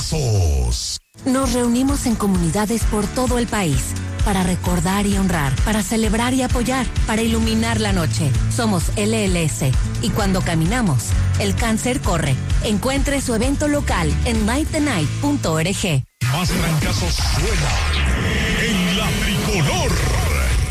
trancazos. Nos reunimos en comunidades por todo el país para recordar y honrar, para celebrar y apoyar, para iluminar la noche. Somos LLS y cuando caminamos, el cáncer corre. Encuentre su evento local en lightthenight.org. Más trancazos suena